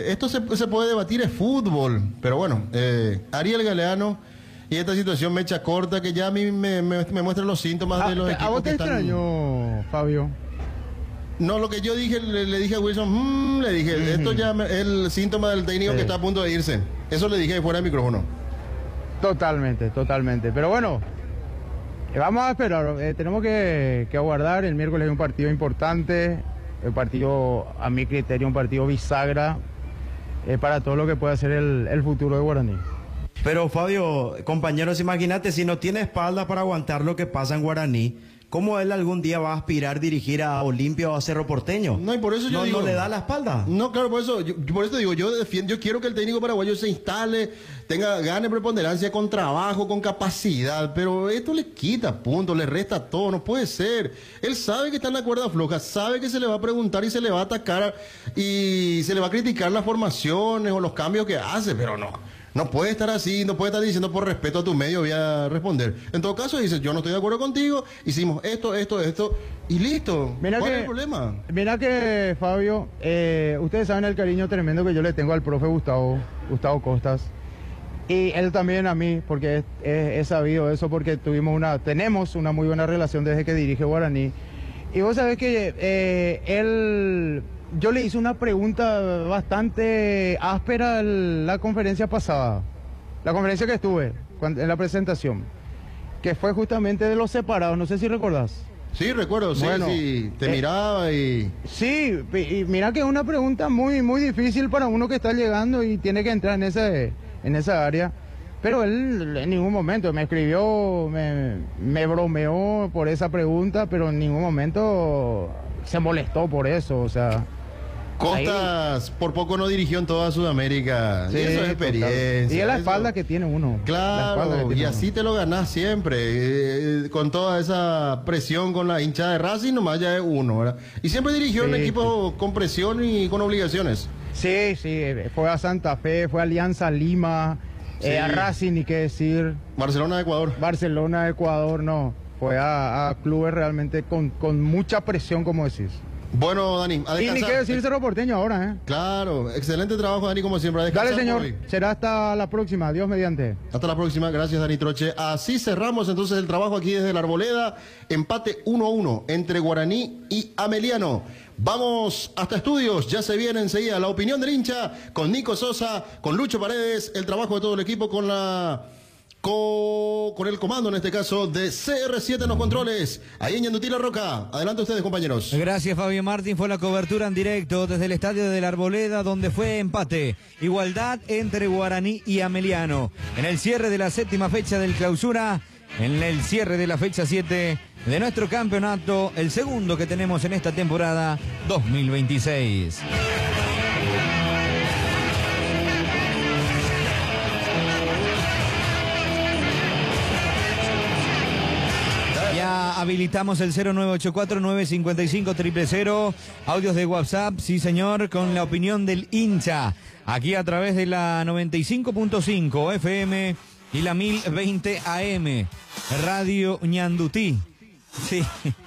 esto se puede debatir, es fútbol, pero bueno, Ariel Galeano y esta situación me echa corta que ya a mí me muestra los síntomas de los equipos. ¿A vos te extrañó, Fabio? No, lo que yo dije, le dije a Wilson, le dije, esto ya es el síntoma del técnico que está a punto de irse. Eso le dije fuera del micrófono. Totalmente. Pero bueno, vamos a esperar. Tenemos que aguardar. El miércoles hay un partido importante. El partido, a mi criterio, un partido bisagra para todo lo que pueda ser el futuro de Guaraní. Pero Fabio, compañeros, imagínate si no tiene espalda para aguantar lo que pasa en Guaraní, ¿cómo él algún día va a aspirar a dirigir a Olimpia o a Cerro Porteño? No, y por eso yo digo... ¿No le da la espalda? No, claro, por eso digo, yo quiero que el técnico paraguayo se instale, gane preponderancia con trabajo, con capacidad, pero esto le quita puntos, le resta todo, no puede ser. Él sabe que está en la cuerda floja, sabe que se le va a preguntar y se le va a atacar y se le va a criticar las formaciones o los cambios que hace, pero no puede estar así, no puede estar diciendo por respeto a tu medio voy a responder. En todo caso dice, yo no estoy de acuerdo contigo, hicimos esto, y listo. ¿Cuál es el problema? Mira que, Fabio, ustedes saben el cariño tremendo que yo le tengo al profe Gustavo Costas. Y él también a mí, porque es sabido eso, porque tenemos una muy buena relación desde que dirige Guaraní. Y vos sabés que yo le hice una pregunta bastante áspera en la conferencia pasada, la conferencia que estuve en la presentación, que fue justamente de los separados, no sé si recordás. Sí, recuerdo, sí, bueno, sí, te miraba y... Sí, y mira que es una pregunta muy, muy difícil para uno que está llegando y tiene que entrar en esa área. Pero él en ningún momento me escribió, me bromeó por esa pregunta, pero en ningún momento se molestó por eso, o sea... Costas por poco no dirigió en toda Sudamérica. Sí, y eso es experiencia. Y es la espalda que tiene uno. Claro, y así te lo ganás siempre. Con toda esa presión con la hinchada de Racing, nomás ya es uno, ¿verdad? Y siempre dirigió un equipo con presión y con obligaciones. Sí, fue a Santa Fe, fue a Alianza Lima, a Racing, ni qué decir. Barcelona de Ecuador, no. Fue a clubes realmente con mucha presión, como decís. Bueno, Dani, a descansar. Y ni qué decir Cerro Porteño ahora, ¿eh? Claro, excelente trabajo, Dani, como siempre. Dale, señor. Será hasta la próxima. Dios mediante. Hasta la próxima. Gracias, Dani Troche. Así cerramos entonces el trabajo aquí desde la Arboleda. Empate 1-1 entre Guaraní y Ameliano. Vamos hasta estudios. Ya se viene enseguida la opinión del hincha con Nico Sosa, con Lucho Paredes, el trabajo de todo el equipo con el comando, en este caso, de CR7 en los controles. Ahí en Ñandutí La Roca. Adelante ustedes, compañeros. Gracias, Fabio Martín. Fue la cobertura en directo desde el estadio de la Arboleda, donde fue empate. Igualdad entre Guaraní y Ameliano. En el cierre de la 7ª fecha del clausura, en el cierre de la fecha 7 de nuestro campeonato, el segundo que tenemos en esta temporada 2026. Habilitamos el 0984-955-000. Audios de WhatsApp, sí señor, con la opinión del hincha. Aquí a través de la 95.5 FM y la 1020 AM. Radio Ñandutí. Sí.